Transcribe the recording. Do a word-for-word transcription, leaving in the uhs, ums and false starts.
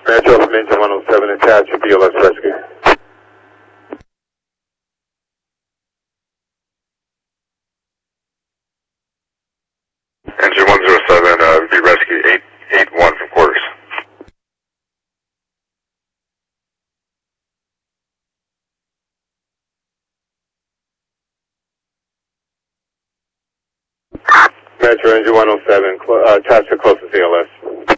Metro from engine one oh seven, attached to B L S rescue. Engine one oh seven, uh, V rescue eight eight one from quarters. Metro engine one oh seven, uh, attached to closest A L S.